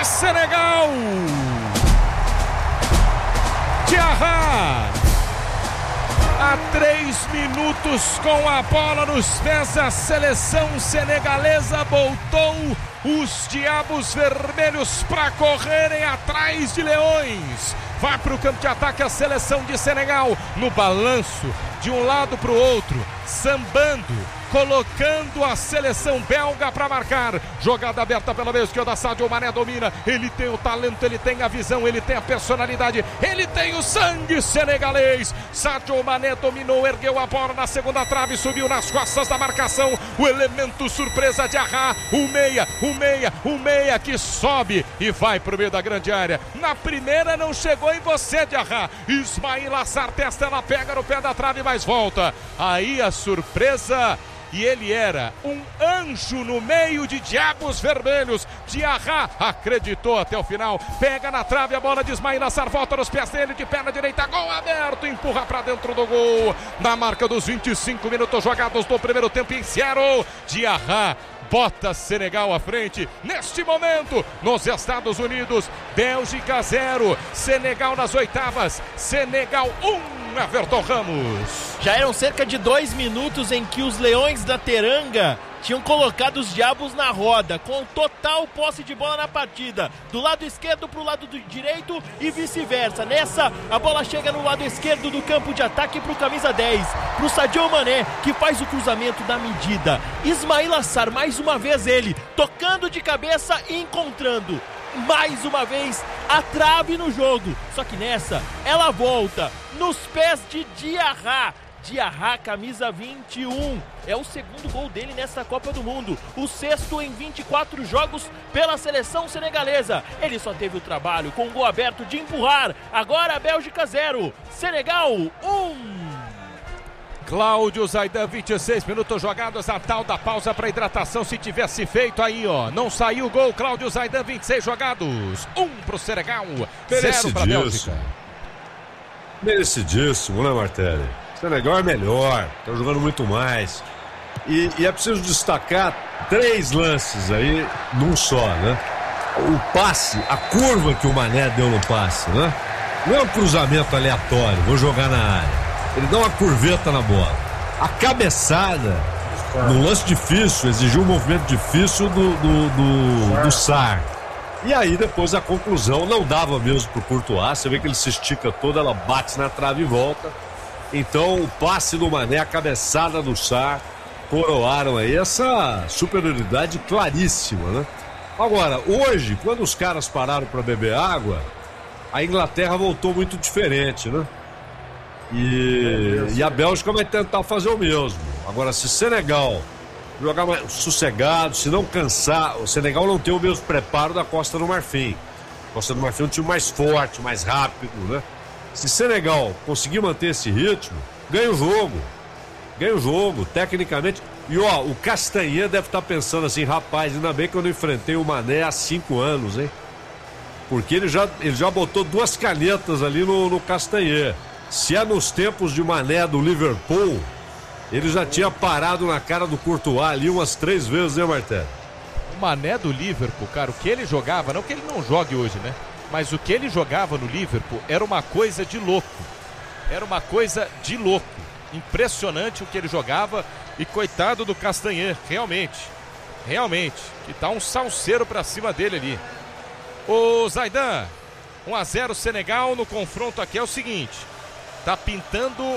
de Senegal. Diarra, há 3 minutos com a bola nos pés, a seleção senegalesa botou os diabos vermelhos para correrem atrás de leões. Vai para o campo de ataque a seleção de Senegal, no balanço de um lado para o outro, sambando, colocando a seleção belga para marcar. Jogada aberta pela meia esquerda, Sadio Mané domina. Ele tem o talento, ele tem a visão, ele tem a personalidade, ele tem o sangue senegalês. Sadio Mané dominou, ergueu a bola na segunda trave, subiu nas costas da marcação. O elemento surpresa de Arra, o meia que sobe e vai pro meio da grande área. Na primeira não chegou em você, de Arra. Ismail Assar testa, ela pega no pé da trave, mas volta. Aí a surpresa. E ele era um anjo no meio de diabos vermelhos. Diarra acreditou até o final. Pega na trave a bola de Ismail Assar, volta nos pés dele de perna direita. Gol aberto, empurra para dentro do gol. Na marca dos 25 minutos jogados do primeiro tempo em Seattle. Diarra bota Senegal à frente. Neste momento, nos Estados Unidos, Bélgica 0. Senegal nas oitavas. Senegal 1. Everton Ramos. Já eram cerca de 2 minutos em que os Leões da Teranga tinham colocado os diabos na roda, com total posse de bola na partida, do lado esquerdo para o lado direito e vice-versa. Nessa, a bola chega no lado esquerdo do campo de ataque para o camisa 10, para o Sadio Mané, que faz o cruzamento da medida. Ismail Assar, mais uma vez ele, tocando de cabeça e encontrando mais uma vez a trave no jogo. Só que nessa, ela volta nos pés de Diarra. Diarra, camisa 21, é o segundo gol dele nesta Copa do Mundo, o 6º em 24 jogos pela seleção senegalesa. Ele só teve o trabalho com o gol aberto de empurrar. Agora a Bélgica 0, Senegal 1. Cláudio Zaidan, 26 minutos jogados, a tal da pausa para hidratação, se tivesse feito aí, ó, não saiu o gol. Cláudio Zaidan, 26 jogados, 1 pro Senegal, 0 pra Bélgica. Merecidíssimo, né, Martelli? Senegal é melhor, tá jogando muito mais. E é preciso destacar 3 lances aí num só, né? O passe, a curva que o Mané deu no passe, né? Não é um cruzamento aleatório, vou jogar na área. Ele dá uma curveta na bola. A cabeçada, no lance difícil, exigiu um movimento difícil do Sarr. E aí depois a conclusão não dava mesmo pro Courtois. Você vê que ele se estica todo, ela bate na trave e volta. Então o passe do Mané, a cabeçada do Sarr, coroaram aí essa superioridade claríssima, né? Agora, hoje, quando os caras pararam para beber água, a Inglaterra voltou muito diferente, né? E a Bélgica vai tentar fazer o mesmo. Agora, se Senegal jogar mais sossegado, se não cansar, o Senegal não tem o mesmo preparo da Costa do Marfim. A Costa do Marfim é um time mais forte, mais rápido, né? Se Senegal conseguir manter esse ritmo, ganha o jogo. Ganha o jogo, tecnicamente. E ó, o Castanhê deve estar pensando assim, rapaz, ainda bem que eu não enfrentei o Mané há 5 anos, hein? Porque ele já botou 2 canetas ali no Castanhê. Se é nos tempos de Mané do Liverpool, ele já tinha parado na cara do Courtois ali umas 3 vezes, né, Martelli? O Mané do Liverpool, cara, o que ele jogava, não que ele não jogue hoje, né? Mas o que ele jogava no Liverpool era uma coisa de louco. Era uma coisa de louco. Impressionante o que ele jogava. E coitado do Castanhê, realmente. Realmente. Que tá um salseiro pra cima dele ali. Ô Zaidan, 1-0 Senegal. No confronto aqui é o seguinte. Tá pintando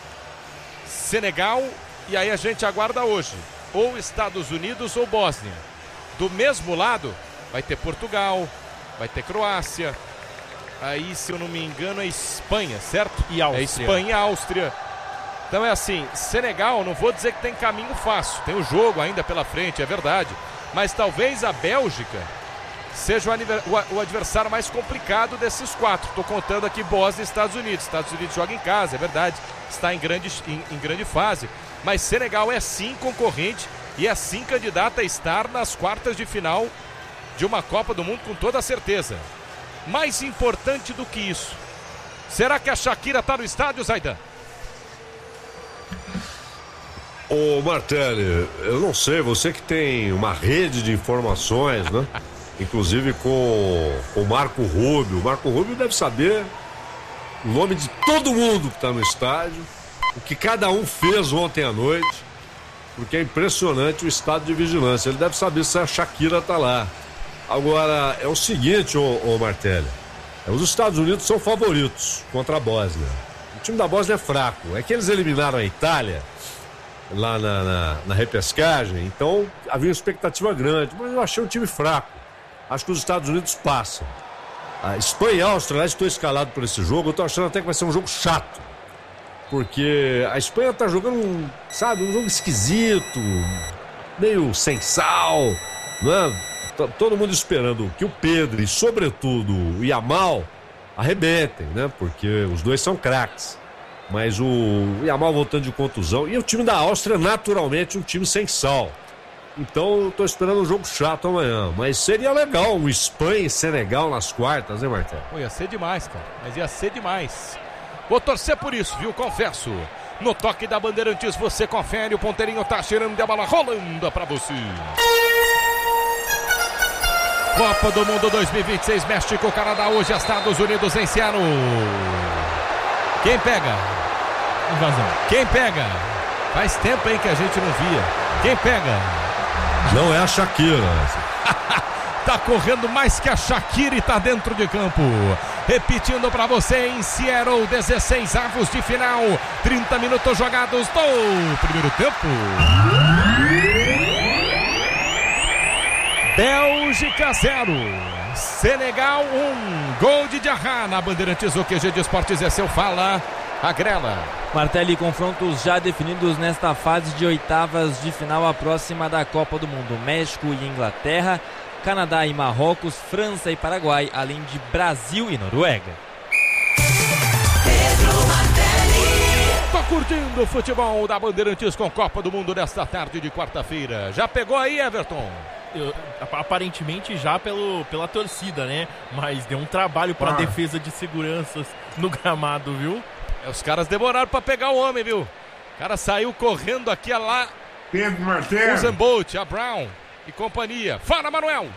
Senegal. E aí a gente aguarda hoje. Ou Estados Unidos ou Bósnia. Do mesmo lado vai ter Portugal, vai ter Croácia. Aí, se eu não me engano, é Espanha, certo? E Áustria. É Espanha e Áustria. Então é assim, Senegal, não vou dizer que tem caminho fácil. Tem o jogo ainda pela frente, é verdade. Mas talvez a Bélgica seja o adversário mais complicado desses 4. Estou contando aqui Bósnia e Estados Unidos. Estados Unidos joga em casa, é verdade. Está em grande fase. Mas Senegal é sim concorrente e é sim candidato a estar nas quartas de final de uma Copa do Mundo com toda certeza. Mais importante do que isso, será que a Shakira está no estádio, Zaidan? Ô Martelli, eu não sei, você que tem uma rede de informações, né? inclusive com o Marco Rubio. O Marco Rubio deve saber o nome de todo mundo que está no estádio, o que cada um fez ontem à noite, porque é impressionante o estado de vigilância. Ele deve saber se a Shakira está lá. Agora, é o seguinte, ô Martelli, os Estados Unidos são favoritos contra a Bósnia. O time da Bósnia é fraco, é que eles eliminaram a Itália lá na repescagem, então havia uma expectativa grande, mas eu achei um time fraco. Acho que os Estados Unidos passam. A Espanha e a Áustria, estou escalado por esse jogo, eu estou achando até que vai ser um jogo chato, porque a Espanha está jogando um jogo esquisito, meio sem sal, né? Todo mundo esperando que o Pedro e, sobretudo, o Yamal arrebentem, né? Porque os dois são craques. Mas o Yamal voltando de contusão. E o time da Áustria, naturalmente, um time sem sal. Então, eu tô esperando um jogo chato amanhã. Mas seria legal um Espanha e Senegal nas quartas, né, Martelo? Ia ser demais, cara. Mas ia ser demais. Vou torcer por isso, viu? Confesso. No toque da Bandeirantes, você confere. O ponteirinho tá cheirando e a bola rolando pra você. Copa do Mundo 2026, México, Canadá, hoje, Estados Unidos em Seattle. Quem pega? Invasão. Quem pega? Faz tempo aí que a gente não via. Quem pega? Não é a Shakira. Tá correndo mais que a Shakira e tá dentro de campo. Repetindo pra você em Seattle, 16 avos de final. 30 minutos jogados do primeiro tempo. Bélgica 0, Senegal 1, gol de Diarra na Bandeirantes, o QG de Esportes é seu, fala a Grela. Martelli, confrontos já definidos nesta fase de oitavas de final, a próxima da Copa do Mundo: México e Inglaterra, Canadá e Marrocos, França e Paraguai, além de Brasil e Noruega. Tô curtindo o futebol da Bandeirantes com Copa do Mundo nesta tarde de quarta-feira. Já pegou aí, Everton? Aparentemente já pela torcida, né? Mas deu um trabalho para defesa de seguranças no gramado, viu? Os caras demoraram para pegar o homem, viu? O cara saiu correndo aqui lá. Pedro Martelli, Usain Bolt, a Brown e companhia. Fala, Manuel!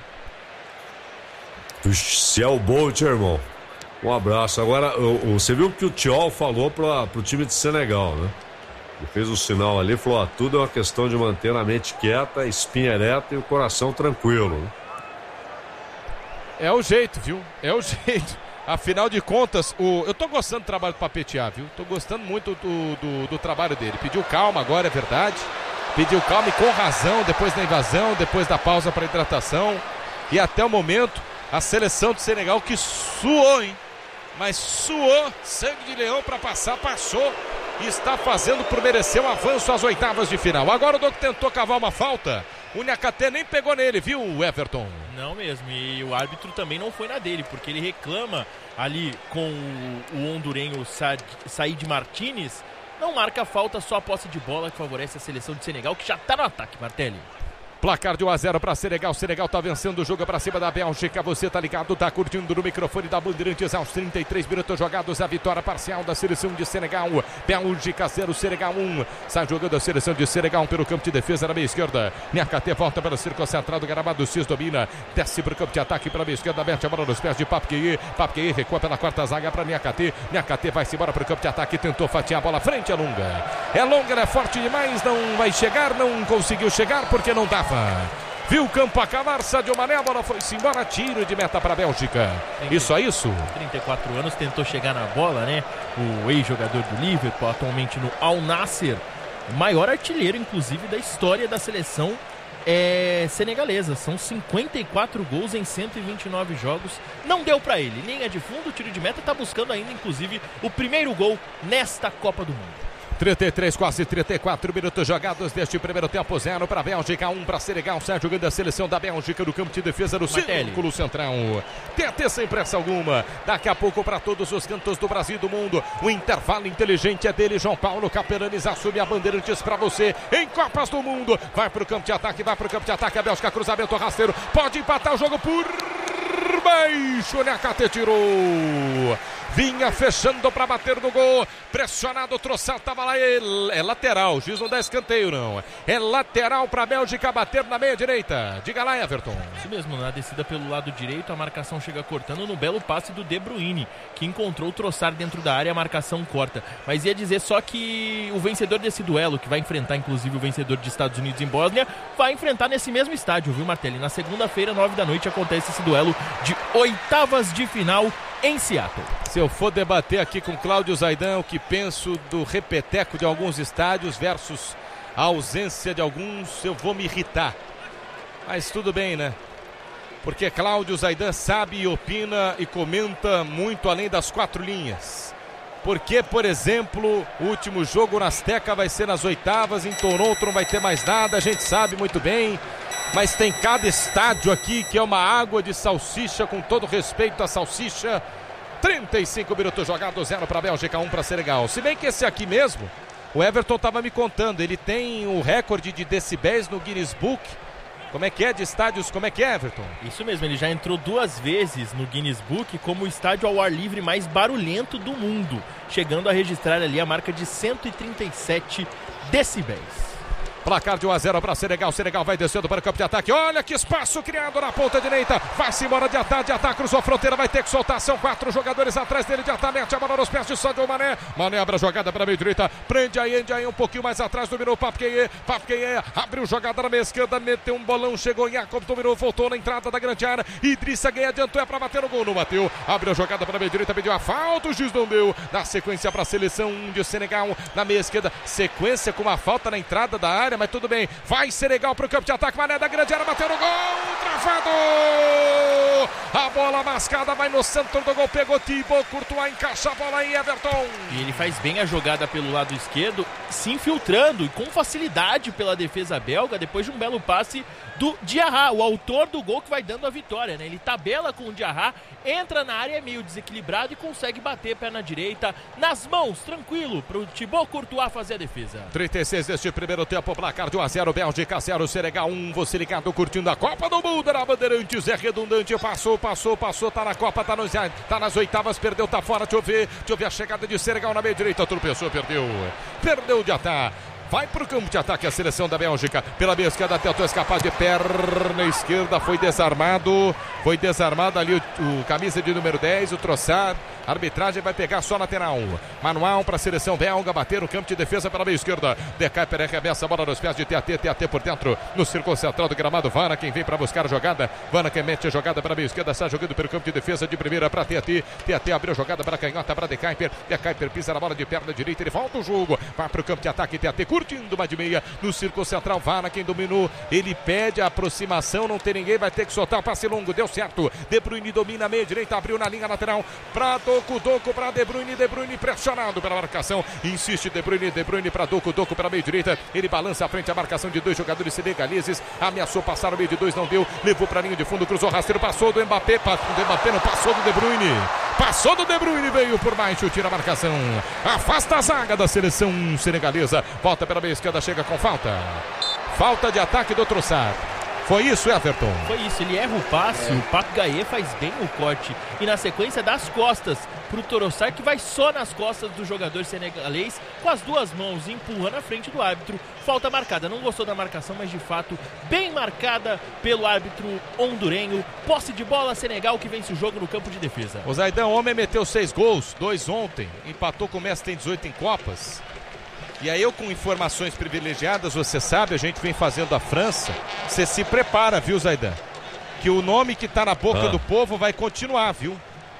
Se é o Bolt, irmão, um abraço. Agora, você viu o que o Thiol falou pro time de Senegal, né? Ele fez o sinal ali, falou, tudo é uma questão de manter a mente quieta, a espinha ereta e o coração tranquilo, né? É o jeito, viu? É o jeito. Afinal de contas, eu tô gostando do trabalho do Papetiá, viu? Tô gostando muito do trabalho dele. Pediu calma agora, é verdade. Pediu calma e com razão, depois da invasão, depois da pausa para hidratação. E até o momento, a seleção do Senegal que suou, hein? Mas suou, sangue de leão para passar, passou. E está fazendo por merecer um avanço às oitavas de final. Agora o Doc tentou cavar uma falta. O Niakhaté nem pegou nele, viu, Everton? Não mesmo, e o árbitro também não foi na dele, porque ele reclama ali com o hondurenho Said Martínez. Não marca falta, só a posse de bola que favorece a seleção de Senegal, que já está no ataque, Martelli. Placar de 1-0 para Senegal. Senegal tá vencendo o jogo para cima da Bélgica. Você tá ligado, tá curtindo no microfone da Bandeirantes aos 33 minutos jogados. A vitória parcial da seleção de Senegal. Bélgica 0, Senegal 1. Sai jogando a seleção de Senegal pelo campo de defesa na meia esquerda. Niakhaté volta para o círculo central do gramado. Cis domina, desce para o campo de ataque para a meia esquerda. Mete a bola nos pés de Pape Gueye recua pela quarta zaga para Niakhaté. Niakhaté vai-se embora para o campo de ataque. Tentou fatiar a bola frente, é longa. É longa, ela é forte demais. Não vai chegar, não conseguiu chegar porque não dava. Viu o campo acabar, Sadio Mané, a bola foi-se embora, tiro de meta para a Bélgica. Isso. 34 anos, tentou chegar na bola, né? O ex-jogador do Liverpool, atualmente no Al Nassr, o maior artilheiro, inclusive, da história da seleção senegalesa. São 54 gols em 129 jogos. Não deu para ele, linha de fundo, tiro de meta, tá buscando ainda, inclusive, o primeiro gol nesta Copa do Mundo. 33, quase 34 minutos jogados deste primeiro tempo. 0 para a Bélgica, 1 para Senegal. Sai jogando a seleção da Bélgica no campo de defesa do círculo central. TT sem pressa alguma. Daqui a pouco para todos os cantos do Brasil e do mundo. O intervalo inteligente é dele. João Paulo Capelanes assume a Bandeirantes para você em Copas do Mundo. Vai para o campo de ataque, A Bélgica, cruzamento rasteiro. Pode empatar o jogo por baixo. Niakhaté tirou. vinha fechando para bater no gol, pressionado, o Trossard tava lá, é lateral, o juiz não dá escanteio não, é lateral para a Bélgica bater na meia direita. Diga lá, Everton. Isso mesmo, na descida pelo lado direito, a marcação chega cortando no belo passe do De Bruyne, que encontrou o Trossard dentro da área, a marcação corta. Mas ia dizer só que o vencedor desse duelo, que vai enfrentar inclusive o vencedor de Estados Unidos em Bósnia, vai enfrentar nesse mesmo estádio, viu, Martelli? Na segunda-feira, 9 da noite, acontece esse duelo de oitavas de final em Seattle. Se eu for debater aqui com Cláudio Zaidan o que penso do repeteco de alguns estádios versus a ausência de alguns, eu vou me irritar. Mas tudo bem, né? Porque Cláudio Zaidan sabe e opina e comenta muito além das quatro linhas. Porque, por exemplo, o último jogo na Azteca vai ser nas oitavas, em Toronto não vai ter mais nada, a gente sabe muito bem. Mas tem cada estádio aqui que é uma água de salsicha, com todo respeito à salsicha. 35 minutos jogados, 0 para a Bélgica, 1 para Senegal. Se bem que esse aqui mesmo, o Everton estava me contando, ele tem o recorde de decibéis no Guinness Book. Como é que é de estádios? Como é que é, Everton? Isso mesmo, ele já entrou 2 vezes no Guinness Book como o estádio ao ar livre mais barulhento do mundo, chegando a registrar ali a marca de 137 decibéis. Placar de 1-0 para Senegal. Senegal vai descendo para o campo de ataque. Olha que espaço criado na ponta direita. Vai-se embora de ataque, cruzou a fronteira, vai ter que soltar. São 4 jogadores atrás dele de ataque. Mete a bola nos pés de Sadio Mané. Mané abre a jogada para a meia direita. Prende aí um pouquinho mais atrás. Dominou o Pape Gueye. Abriu jogada na meia esquerda. Meteu um bolão. Chegou em Jacob. Dominou. Voltou na entrada da grande área. Idrissa Gueye adiantou. É para bater no gol. Não bateu. Abre a jogada para a meia direita. Pediu a falta. O juiz não deu. Na sequência para a seleção de Senegal. Na meia esquerda. Sequência com uma falta na entrada da área. Mas tudo bem. Vai Senegal para o campo de ataque. Mané da grande área, bateu no gol, travado. A bola mascada vai no centro do gol, pegou Thibaut Courtois, encaixa a bola aí, Everton. E ele faz bem a jogada pelo lado esquerdo, se infiltrando e com facilidade pela defesa belga, depois de um belo passe do Diarra, o autor do gol que vai dando a vitória, né? Ele tabela com o Diarra, entra na área meio desequilibrado e consegue bater perna direita nas mãos, tranquilo, para o Thibaut Courtois fazer a defesa. 36 deste primeiro tempo, placar de 1-0, Bélgica 0, Senegal 1, você ligado curtindo a Copa do Mundo na Bandeirantes, é redundante, passou, tá na Copa, tá nas oitavas, perdeu, tá fora, deixa eu ver a chegada de Senegal na meia direita, tropeçou, perdeu de ataque. Vai para o campo de ataque a seleção da Bélgica. Pela meia esquerda tentou escapar de perna esquerda. Foi desarmado ali o camisa de número 10, o Trossard. A arbitragem vai pegar só lateral. Manual para a seleção belga. Bater no campo de defesa pela meia esquerda. De Kuyper arremessa a bola nos pés de TAT por dentro. No círculo central do gramado. Vana quem vem para buscar a jogada. Vana quem mete a jogada para a meia esquerda. Está jogando pelo campo de defesa de primeira para TAT. TAT abriu a jogada para a canhota para De Kuyper. De Kuyper pisa na bola de perna direita. Ele volta o jogo. Vai para o campo de ataque. TAT curtindo uma de meia no círculo central. Vana quem dominou. Ele pede a aproximação. Não tem ninguém. Vai ter que soltar o passe longo. Deu certo. De Bruyne domina a meia direita. Abriu na linha lateral para Doku para De Bruyne pressionado pela marcação, insiste De Bruyne para Doku para meio direita, ele balança à frente a marcação de 2 jogadores senegaleses, ameaçou passar no meio de 2, não deu, levou para a linha de fundo, cruzou rasteiro, passou do Mbappé, não passou do De Bruyne, veio por baixo, tira a marcação, afasta a zaga da seleção senegalesa, volta pela meia esquerda, chega com falta de ataque do Trossard. Foi isso, Everton? Foi isso, ele erra o passe, o Pape Gueye faz bem o corte e na sequência das costas pro Trossard, que vai só nas costas do jogador senegalês com as 2 mãos, empurrando na frente do árbitro. Falta marcada, não gostou da marcação, mas de fato bem marcada pelo árbitro hondurenho. Posse de bola, Senegal que vence o jogo no campo de defesa. O Zaidan, o homem meteu 6 gols, 2 ontem, empatou com o Messi, tem 18 em Copas. E aí eu com informações privilegiadas, você sabe, a gente vem fazendo a França, você se prepara, viu, Zaidan? Que o nome que tá na boca do povo vai continuar, viu?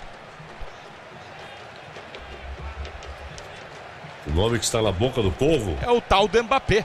O nome que está na boca do povo? É o tal do Mbappé.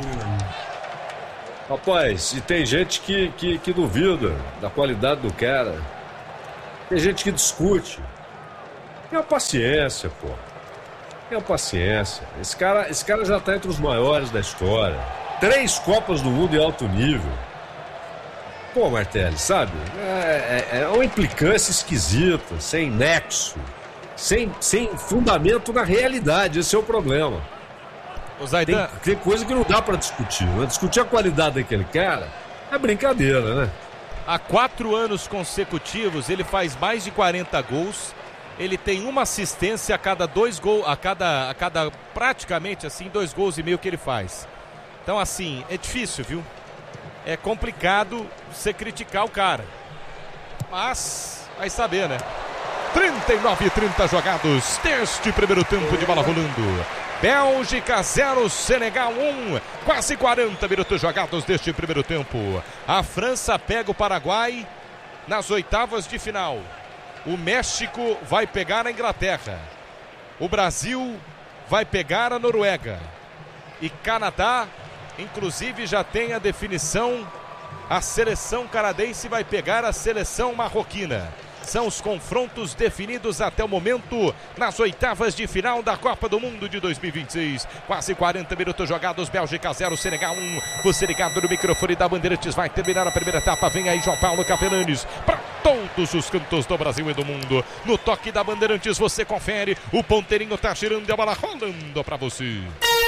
Rapaz, e tem gente que duvida da qualidade do cara. Tem gente que discute. Tenha paciência, pô. Tenha paciência. Esse cara já está entre os maiores da história. 3 Copas do Mundo em alto nível. Pô, Martelli, sabe? É uma implicância esquisita, sem nexo, sem fundamento na realidade. Esse é o problema. O Zaidan... Tem coisa que não dá para discutir. Né? Discutir a qualidade daquele cara é brincadeira, né? Há 4 anos consecutivos ele faz mais de 40 gols ele tem uma assistência a cada 2 gols, a cada praticamente assim 2 gols e meio que ele faz. Então assim, é difícil, viu? É complicado você criticar o cara. Mas vai saber, né? 39 e 30 jogados deste primeiro tempo de bola rolando. Bélgica 0, Senegal 1. Quase 40 minutos jogados deste primeiro tempo. A França pega o Paraguai nas oitavas de final. O México vai pegar a Inglaterra. O Brasil vai pegar a Noruega. E Canadá, inclusive, já tem a definição. A seleção canadense vai pegar a seleção marroquina. São os confrontos definidos até o momento nas oitavas de final da Copa do Mundo de 2026. Quase 40 minutos jogados, Bélgica 0, Senegal 1. Você ligado no microfone da Bandeirantes, vai terminar a primeira etapa. Vem aí João Paulo Capelanes para todos os cantos do Brasil e do mundo. No toque da Bandeirantes você confere, o ponteirinho tá girando e a bola rolando para você.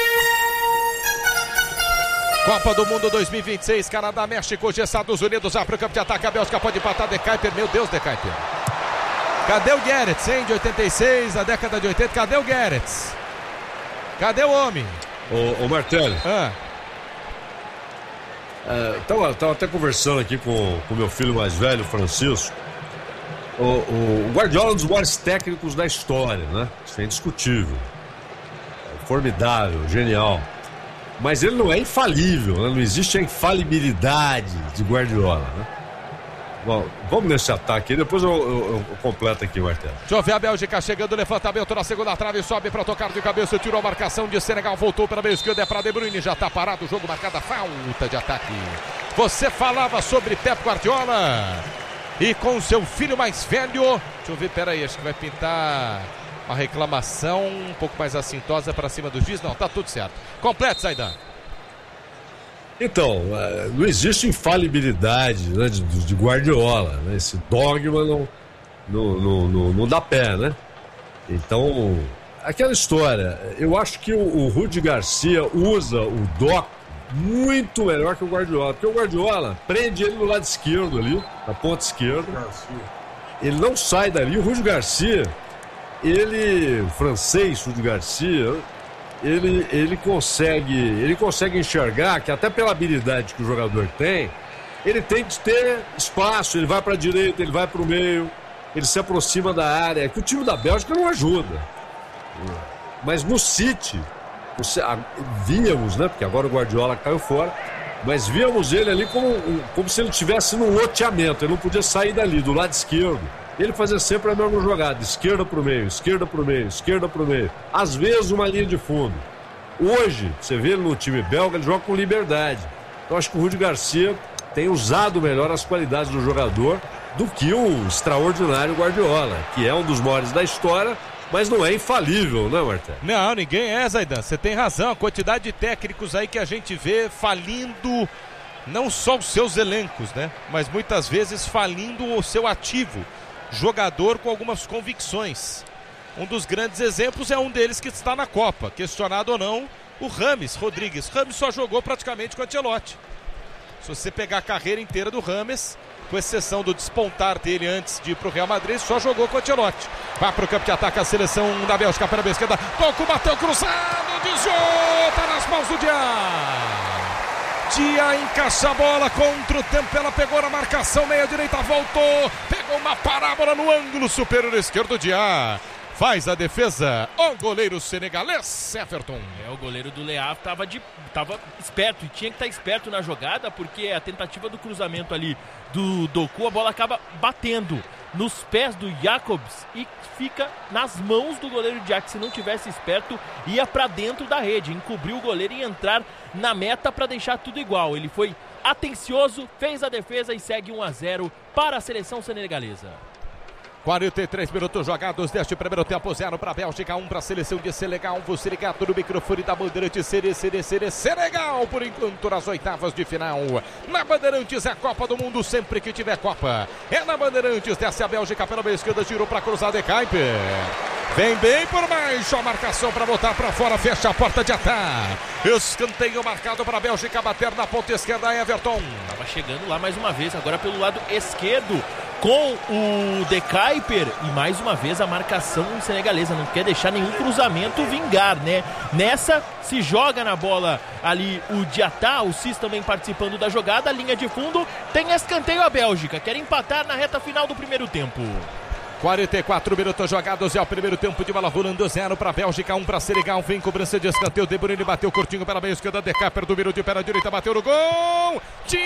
Copa do Mundo 2026, Canadá, México, Estados Unidos, abre o campo de ataque, a Bélgica pode empatar, De Kuyper, meu Deus, De Kuyper. Cadê o Gerrits, hein, de 86, a década de 80, cadê o Gerrits? Cadê o homem? Ô Martelli. Tava até conversando aqui com meu filho mais velho, Francisco. O Guardiola é um dos maiores técnicos da história, né? Isso é indiscutível. Formidável, genial. Mas ele não é infalível, né? Não existe a infalibilidade de Guardiola, né? Bom, vamos nesse ataque aí, depois eu completo aqui, Martelo. Deixa eu ver a Bélgica chegando, levantamento na segunda trave, sobe para tocar de cabeça, tirou a marcação de Senegal, voltou para a meia esquerda, é para De Bruyne, já está parado o jogo, marcada falta de ataque. Você falava sobre Pep Guardiola e com seu filho mais velho, deixa eu ver, peraí, acho que vai pintar uma reclamação um pouco mais assintosa para cima dos juízes. Não, tá tudo certo. Completo, Zaidan. Então, não existe infalibilidade, né, de Guardiola, né? Esse dogma não dá pé, né? Então, aquela história, eu acho que o Rudi Garcia usa o Doc muito melhor que o Guardiola, porque o Guardiola prende ele no lado esquerdo ali, na ponta esquerda, ele não sai dali. O Rudi Garcia, o francês Rudi Garcia, ele consegue enxergar que até pela habilidade que o jogador tem, ele tem que ter espaço, ele vai para a direita, ele vai para o meio, ele se aproxima da área. É que o time da Bélgica não ajuda. Mas no City, víamos, né? Porque agora o Guardiola caiu fora, mas víamos ele ali como se ele estivesse num loteamento, ele não podia sair dali, do lado esquerdo. Ele fazia sempre a mesma jogada, esquerda para o meio, esquerda para o meio, esquerda para o meio. Às vezes uma linha de fundo. Hoje, você vê ele no time belga, ele joga com liberdade. Então acho que o Rudi Garcia tem usado melhor as qualidades do jogador do que o extraordinário Guardiola, que é um dos maiores da história, mas não é infalível, né, Martelo? Não, ninguém é, Zaidan. Você tem razão. A quantidade de técnicos aí que a gente vê falindo não só os seus elencos, né? Mas muitas vezes falindo o seu ativo. Jogador com algumas convicções. Um dos grandes exemplos é um deles que está na Copa, questionado ou não, o Rames Rodrigues. Rames só jogou praticamente com o Ancelotti. Se você pegar a carreira inteira do Rames, com exceção do despontar dele antes de ir para o Real Madrid, só jogou com o Ancelotti. Vai para o campo de ataque a seleção da Bélgica para a esquerda. Tocou, bateu, cruzado, desviou, tá nas mãos do Dia. Dia encaixa a bola contra o tempo, ela pegou na marcação, meia direita, voltou, pegou uma parábola no ângulo superior esquerdo, Dia faz a defesa, o goleiro senegalês, Everton. O goleiro do Le Havre tava esperto, e tinha que estar esperto na jogada, porque a tentativa do cruzamento ali do Doku, a bola acaba batendo nos pés do Jacobs e fica nas mãos do goleiro Dia, que se não tivesse esperto, ia para dentro da rede, encobriu o goleiro e entrar na meta para deixar tudo igual. Ele foi atencioso, fez a defesa e segue 1-0 para a seleção senegalesa. 43 minutos jogados deste primeiro tempo, 0 para a Bélgica, 1 para a seleção de Senegal. Você ligado no microfone da Bandeirantes, Senegal, por enquanto nas oitavas de final. Na Bandeirantes é a Copa do Mundo, sempre que tiver Copa. É na Bandeirantes, desce a Bélgica pela meia esquerda, girou para cruzar, De Kuyper. Vem bem por baixo, a marcação para botar para fora, fecha a porta de ataque. Escanteio marcado para a Bélgica bater na ponta esquerda, Everton. Estava chegando lá mais uma vez, agora pelo lado esquerdo. com o De Kuyper e mais uma vez a marcação senegalesa, não quer deixar nenhum cruzamento vingar, né? Nessa se joga na bola ali o Diatá, o Cis também participando da jogada, linha de fundo, tem escanteio a Bélgica, quer empatar na reta final do primeiro tempo. 44 minutos jogados, é o primeiro tempo de bola rolando, 0 para a Bélgica, 1 para Senegal, vem cobrança de escanteio, De Bruyne bateu curtinho para a meia esquerda, De Kuyper dominou de pé na direita, bateu no gol,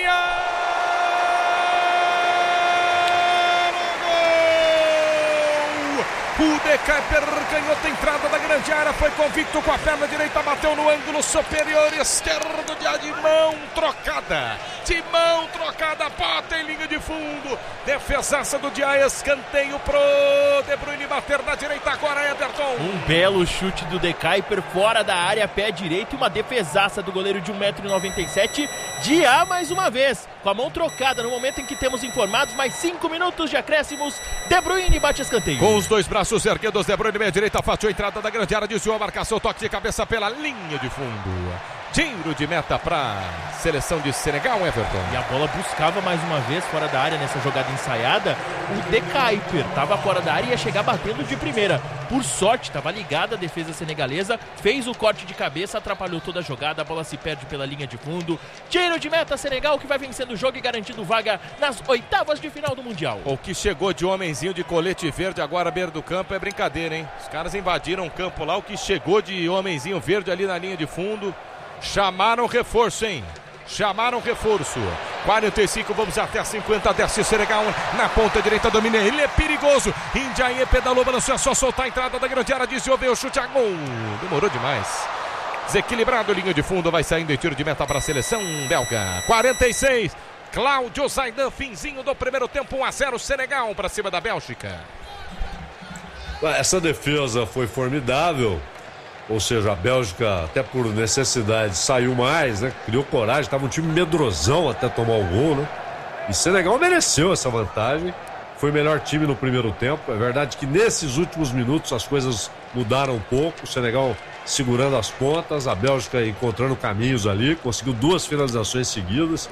o De Kuyper canhota entrada da grande área, foi convicto com a perna direita, bateu no ângulo superior esquerdo de mão trocada, bota em linha de fundo, defesaça do Dia, escanteio pro De Bruyne bater na direita agora, Everton. Um belo chute do De Kuyper fora da área, pé direito, e uma defesaça do goleiro de 1,97 m, Dia mais uma vez, com a mão trocada no momento em que temos informados, mais 5 minutos de acréscimos, De Bruyne bate escanteio. Com os dois braços erguidos, De Bruyne meia direita, fatiou a entrada da grande área, desviou a marcação, toque de cabeça pela linha de fundo. Tiro de meta para seleção de Senegal, Everton. E a bola buscava mais uma vez fora da área nessa jogada ensaiada. O De Kuyper estava fora da área e ia chegar batendo de primeira. Por sorte, estava ligada a defesa senegalesa, fez o corte de cabeça, atrapalhou toda a jogada, a bola se perde pela linha de fundo. Tiro de meta, Senegal, que vai vencendo o jogo e garantindo vaga nas oitavas de final do Mundial. O que chegou de homenzinho de colete verde agora à beira do campo é brincadeira, hein? Os caras invadiram o campo lá, o que chegou de homenzinho verde ali na linha de fundo. Chamaram reforço, hein? 45, vamos até 50, desce Senegal na ponta direita, domina, ele é perigoso, Ndiaye pedalou, balançou, é só soltar a entrada da grande área, desviou, veio o chute a gol, demorou demais, desequilibrado, linha de fundo, vai saindo em tiro de meta para a seleção belga. 46, Cláudio Zaidan, finzinho do primeiro tempo, 1-0 Senegal para cima da Bélgica. Essa defesa foi formidável. Ou seja, a Bélgica, até por necessidade, saiu mais, né? Criou coragem, estava um time medrosão até tomar o gol, né? E Senegal mereceu essa vantagem. Foi o melhor time no primeiro tempo. É verdade que nesses últimos minutos as coisas mudaram um pouco. O Senegal segurando as pontas, a Bélgica encontrando caminhos ali, conseguiu 2 finalizações seguidas.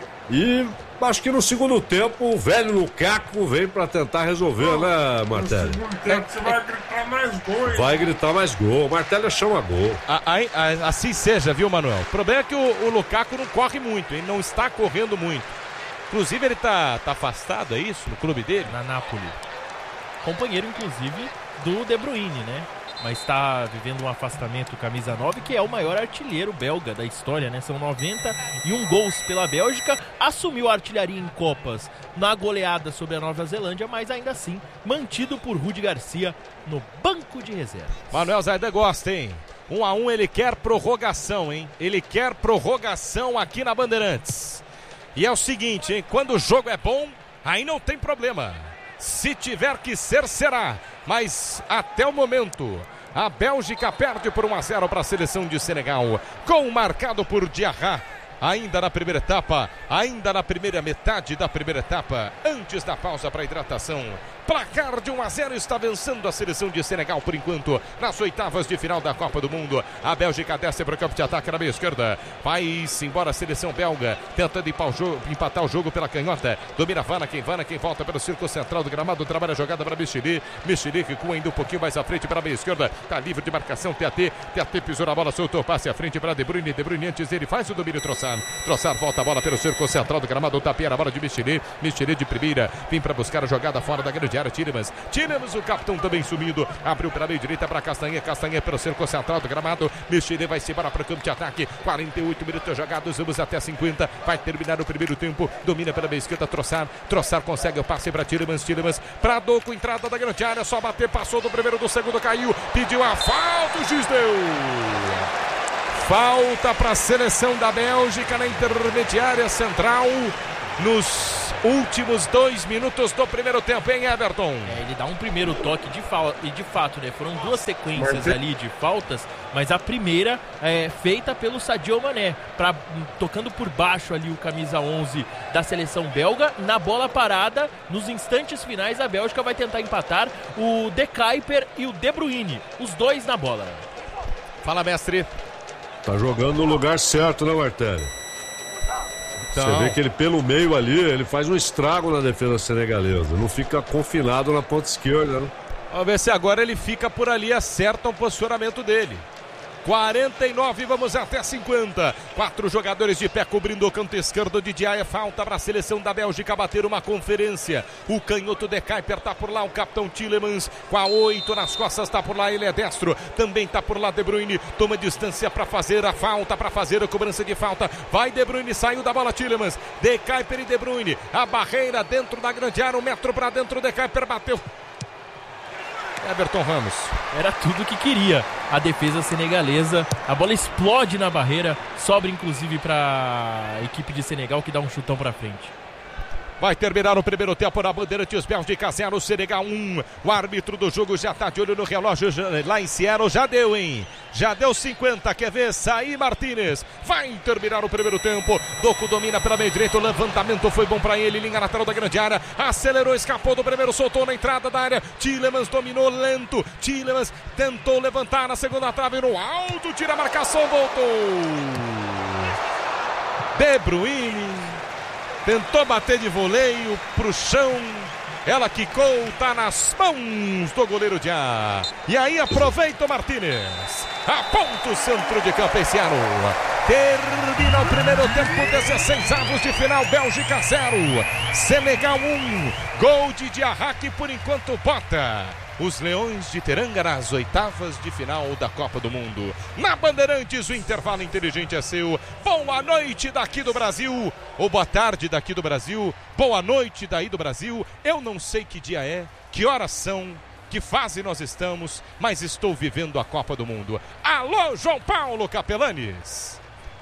E acho que no segundo tempo o velho Lukaku vem para tentar resolver, né, Martelli? No segundo tempo você vai gritar mais gol. Vai gritar mais gol. O Martelli chama gol. Assim seja, viu, Manuel? O problema é que o Lukaku não corre muito, ele não está correndo muito. Inclusive ele tá afastado, é isso? No clube dele? Na Napoli. Companheiro, inclusive, do De Bruyne, né? Mas está vivendo um afastamento, camisa 9, que é o maior artilheiro belga da história, né? São 91 gols pela Bélgica, assumiu a artilharia em Copas na goleada sobre a Nova Zelândia, mas ainda assim mantido por Rudi Garcia no banco de reservas. Manuel Zaidan gosta, hein? 1-1, ele quer prorrogação, hein? Ele quer prorrogação aqui na Bandeirantes. E é o seguinte, hein? Quando o jogo é bom, aí não tem problema. Se tiver que ser, será. Mas até o momento, a Bélgica perde por 1-0 para a seleção de Senegal. Gol marcado por Diarra. Ainda na primeira etapa, ainda na primeira metade da primeira etapa, antes da pausa para hidratação. Placar de 1-0, está vencendo a seleção de Senegal por enquanto, nas oitavas de final da Copa do Mundo. A Bélgica desce para o campo de ataque na meia esquerda. Vai-se embora a seleção belga, tentando empatar o jogo pela canhota. Domina Vana, quem volta pelo círculo central do gramado, trabalha a jogada para Micheli. Micheli recua ainda um pouquinho mais à frente para a meia esquerda. Está livre de marcação, TAT pisou na bola, soltou, passe à frente para De Bruyne. De Bruyne antes dele faz o domínio, Trossard volta a bola pelo círculo central do gramado, tapinha na bola de Micheli. Micheli de primeira, vem para buscar a jogada fora da grande área. Tillemans, o capitão também sumido, abriu para a meia direita para Castanha pelo círculo central do gramado. Micheli vai se embora para o campo de ataque. 48 minutos jogados, vamos até 50. Vai terminar o primeiro tempo. Domina pela meia esquerda, Trossard consegue o passe para Tillemans para Doku, entrada da grande área, só bater, passou do primeiro, do segundo, caiu, pediu a falta, o juiz deu. Falta para a seleção da Bélgica na intermediária central nos últimos 2 minutos do primeiro tempo, hein, Everton? Ele dá um primeiro toque de fato, né? Foram 2 sequências ali de faltas, mas a primeira é feita pelo Sadio Mané, tocando por baixo ali o camisa 11 da seleção belga. Na bola parada, nos instantes finais, a Bélgica vai tentar empatar o De Kuyper e o De Bruyne, os dois na bola. Fala, mestre. Tá jogando no lugar certo, né, Martelli? Então... Você vê que ele pelo meio ali, ele faz um estrago na defesa senegalesa. Não fica confinado na ponta esquerda, né? Vamos ver se agora ele fica por ali, acerta o posicionamento dele. 49, vamos até 50. 4 jogadores de pé cobrindo o canto esquerdo de Diaye. Falta para a seleção da Bélgica bater uma conferência. O canhoto de Kuyper tá por lá, o capitão Tielemans com a 8 nas costas, tá por lá, ele é destro. Também tá por lá De Bruyne, toma distância para fazer a falta, para fazer a cobrança de falta. Vai De Bruyne, saiu da bola Tielemans. De Kuyper e De Bruyne. A barreira dentro da grande área, 1 metro para dentro, De Kuyper bateu. Everton Ramos. Era tudo que queria a defesa senegalesa. A bola explode na barreira, sobra inclusive para a equipe de Senegal, que dá um chutão para frente. Vai terminar o primeiro tempo na Bandeirantes, Bélgica 0, Senegal 1. O árbitro do jogo já tá de olho no relógio lá em Seattle. Já deu, hein? Já deu 50. Quer ver? Saí Martínez. Vai terminar o primeiro tempo. Doku domina pela meia direita. O levantamento foi bom pra ele. Linha lateral da grande área. Acelerou, escapou do primeiro, soltou na entrada da área. Tielemans dominou lento. Tielemans tentou levantar na segunda trave. No alto, tira a marcação, voltou. De Bruyne. Tentou bater de voleio pro chão. Ela quicou, tá nas mãos do goleiro Dia. E aí aproveita o Martínez. Aponta o centro de campo esse ano. Termina o primeiro tempo, 16 avos de final. Bélgica 0, Senegal 1. Gol de Diarra que por enquanto bota os Leões de Teranga nas oitavas de final da Copa do Mundo. Na Bandeirantes, o intervalo inteligente é seu. Boa noite daqui do Brasil. Ou boa tarde daqui do Brasil. Boa noite daí do Brasil. Eu não sei que dia é, que horas são, que fase nós estamos, mas estou vivendo a Copa do Mundo. Alô, João Paulo Capelanes.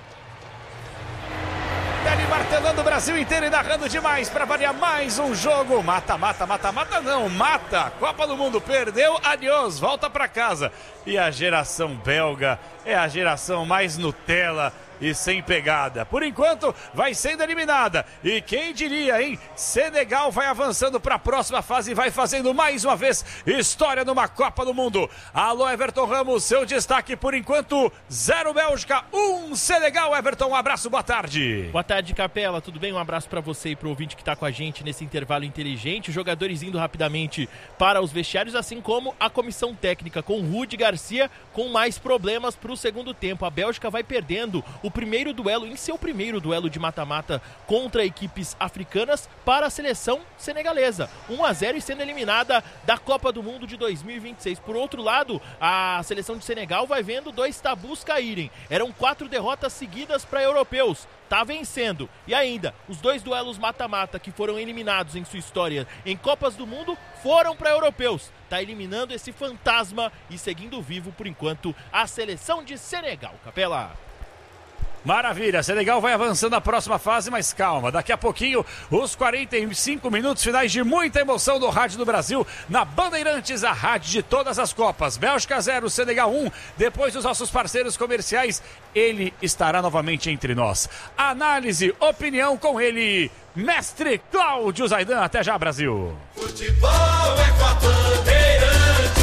Ele martelando o Brasil inteiro e narrando demais para variar mais um jogo. Mata, não, mata. Copa do Mundo perdeu, adiós, volta para casa. E a geração belga é a geração mais Nutella e sem pegada. Por enquanto, vai sendo eliminada. E quem diria, hein? Senegal vai avançando para a próxima fase e vai fazendo mais uma vez história numa Copa do Mundo. Alô, Everton Ramos, seu destaque por enquanto, 0 Bélgica, 1 Senegal. Everton, um abraço, boa tarde. Boa tarde, Capela, tudo bem? Um abraço para você e pro ouvinte que tá com a gente nesse intervalo inteligente. Os jogadores indo rapidamente para os vestiários, assim como a comissão técnica com Rudi Garcia com mais problemas para o segundo tempo. A Bélgica vai perdendo o primeiro duelo, em seu primeiro duelo de mata-mata contra equipes africanas para a seleção senegalesa. 1-0 e sendo eliminada da Copa do Mundo de 2026. Por outro lado, a seleção de Senegal vai vendo 2 tabus caírem. Eram 4 derrotas seguidas para europeus. Tá vencendo. E ainda, os 2 duelos mata-mata que foram eliminados em sua história em Copas do Mundo foram para europeus. Tá eliminando esse fantasma e seguindo vivo, por enquanto, a seleção de Senegal. Capela. Maravilha, Senegal vai avançando na próxima fase, mas calma, daqui a pouquinho os 45 minutos finais de muita emoção do Rádio do Brasil, na Bandeirantes, a rádio de todas as Copas. Bélgica 0, Senegal 1, depois dos nossos parceiros comerciais, ele estará novamente entre nós. Análise, opinião com ele, mestre Cláudio Zaidan. Até já, Brasil. Futebol é com a Bandeirantes.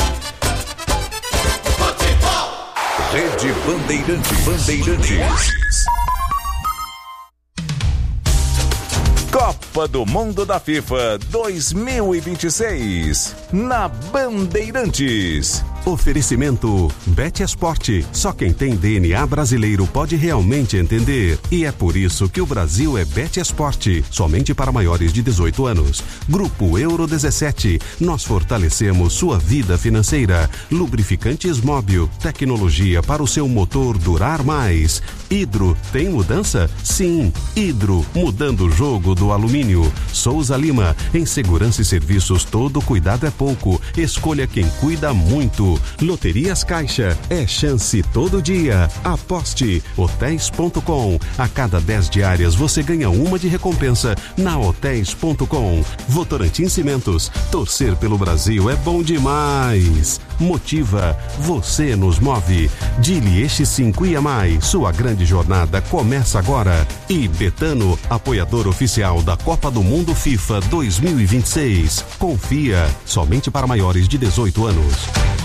Rede Bandeirantes. Copa do Mundo da FIFA 2026 na Bandeirantes. Oferecimento Bet Esporte. Só quem tem DNA brasileiro pode realmente entender. E é por isso que o Brasil é Bet Esporte. Somente para maiores de 18 anos. Grupo Euro 17. Nós fortalecemos sua vida financeira. Lubrificantes Móbil. Tecnologia para o seu motor durar mais. Hidro. Tem mudança? Sim. Hidro. Mudando o jogo do alumínio. Souza Lima. Em segurança e serviços, todo cuidado é pouco. Escolha quem cuida muito. Loterias Caixa, é chance todo dia. Aposte. Hotéis.com. A cada 10 diárias você ganha uma de recompensa na Hotéis.com. Votorantim Cimentos. Torcer pelo Brasil é bom demais. Motiva. Você nos move. Dilieste 5 IAMAI. Sua grande jornada começa agora. E Betano, apoiador oficial da Copa do Mundo FIFA 2026. Confia. Somente para maiores de 18 anos.